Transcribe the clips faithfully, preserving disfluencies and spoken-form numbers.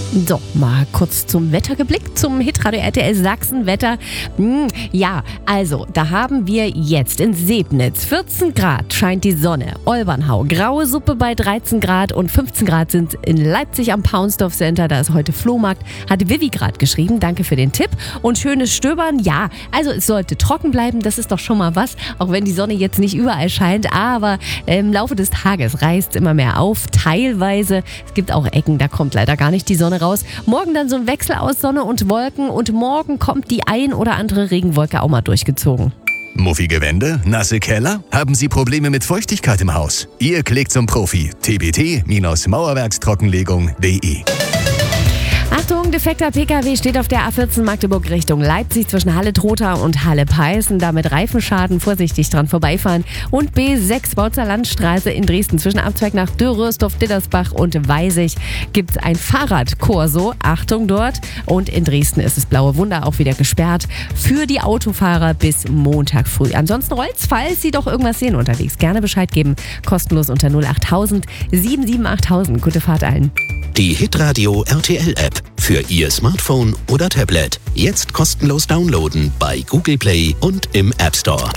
So, mal kurz zum Wetter geblickt, zum Hitradio R T L Sachsen-Wetter. Hm, ja, also, da haben wir jetzt in Sebnitz vierzehn Grad, scheint die Sonne. Olbernhau, graue Suppe bei dreizehn Grad und fünfzehn Grad sind in Leipzig am Paunsdorf Center. Da ist heute Flohmarkt, hat Vivi gerade geschrieben. Danke für den Tipp. Und schönes Stöbern, ja, also es sollte trocken bleiben, das ist doch schon mal was, auch wenn die Sonne jetzt nicht überall scheint. Aber im Laufe des Tages reißt es immer mehr auf, teilweise. Es gibt auch Ecken, da kommt leider gar nicht die Sonne raus. Morgen dann so ein Wechsel aus Sonne und Wolken und morgen kommt die ein oder andere Regenwolke auch mal durchgezogen. Muffige Wände? Nasse Keller? Haben Sie Probleme mit Feuchtigkeit im Haus? Ihr klickt zum Profi. t b t Mauerwerkstrockenlegung punkt d e. Achtung, defekter P K W steht auf der A vierzehn Magdeburg Richtung Leipzig zwischen Halle-Trotha und Halle-Peißen. Damit Reifenschaden, vorsichtig dran vorbeifahren. Und B sechs Bautzer Landstraße in Dresden zwischen Abzweig nach Dürrösdorf, Dittersbach und Weisig gibt es ein Fahrradkorso. Achtung dort. Und in Dresden ist das Blaue Wunder auch wieder gesperrt für die Autofahrer bis Montag früh. Ansonsten rollt's, falls Sie doch irgendwas sehen unterwegs. Gerne Bescheid geben. Kostenlos unter null acht tausend sieben sieben acht tausend. Gute Fahrt allen. Die Hitradio R T L-App für Ihr Smartphone oder Tablet. Jetzt kostenlos downloaden bei Google Play und im App Store.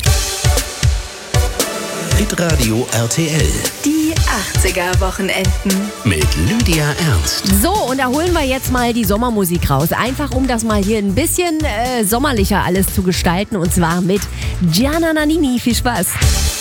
Hitradio R T L. Die achtziger-Wochenenden. Mit Lydia Ernst. So, und da holen wir jetzt mal die Sommermusik raus. Einfach, um das mal hier ein bisschen äh, sommerlicher alles zu gestalten. Und zwar mit Gianna Nannini. Viel Spaß.